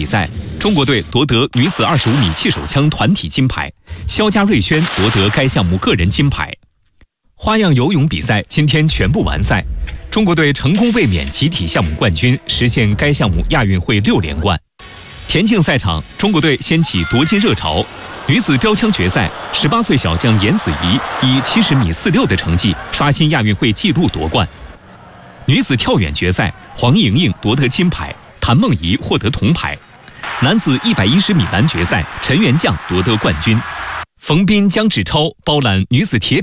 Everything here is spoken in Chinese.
比赛，中国队夺得女子25米气手枪团体金牌，肖家瑞轩夺得该项目个人金牌。花样游泳比赛今天全部完赛，中国队成功卫冕集体项目冠军，实现该项目亚运会6连冠。田径赛场，中国队掀起夺金热潮。女子标枪决赛，18岁小将严子怡以70米46的成绩刷新亚运会纪录夺冠。女子跳远决赛，黄莹莹夺得金牌，谭梦怡获得铜牌。男子110米栏决赛，陈元将夺得冠军。冯彬、姜志超包揽女子铁